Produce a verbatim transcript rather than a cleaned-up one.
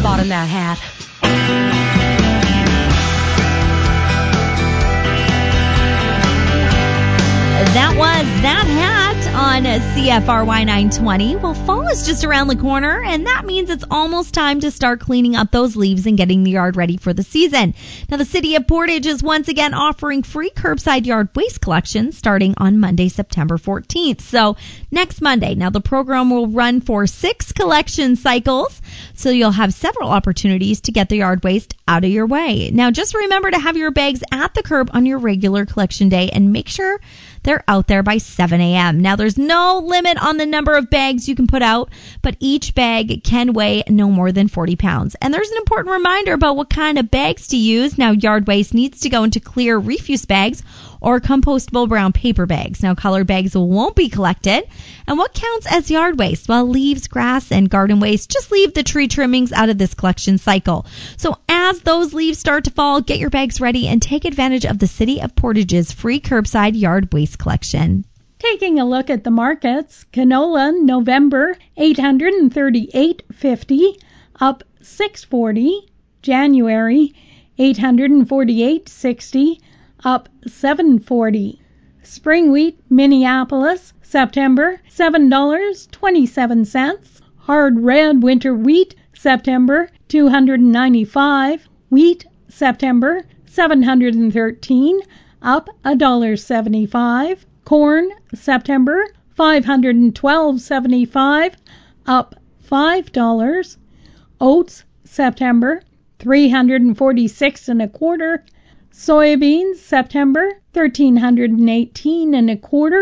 bought him that hat. That was That Hat on C F R Y nine twenty. Well, fall is just around the corner, and that means it's almost time to start cleaning up those leaves and getting the yard ready for the season. Now, the City of Portage is once again offering free curbside yard waste collection starting on Monday, September fourteenth. So next Monday. Now, the program will run for six collection cycles, so you'll have several opportunities to get the yard waste out of your way. Now, just remember to have your bags at the curb on your regular collection day and make sure they're out there by seven a.m. Now, there's no limit on the number of bags you can put out, but each bag can weigh no more than forty pounds. And there's an important reminder about what kind of bags to use. Now, yard waste needs to go into clear refuse bags or compostable brown paper bags. Now, colored bags won't be collected. And what counts as yard waste? Well, leaves, grass, and garden waste. Just leave the tree trimmings out of this collection cycle. So as those leaves start to fall, get your bags ready and take advantage of the City of Portage's free curbside yard waste collection. Taking a look at the markets, canola November eight hundred thirty-eight fifty, up six forty. January eight hundred forty-eight sixty, up seven forty. Spring wheat Minneapolis September seven dollars and twenty-seven cents. Hard red winter wheat September two hundred ninety-five. Wheat September seven hundred thirteen, up one dollar and seventy-five cents. Corn September five hundred twelve seventy-five, up five dollars. Oats September three hundred forty-six and a quarter. Soybeans September thirteen hundred eighteen and a quarter.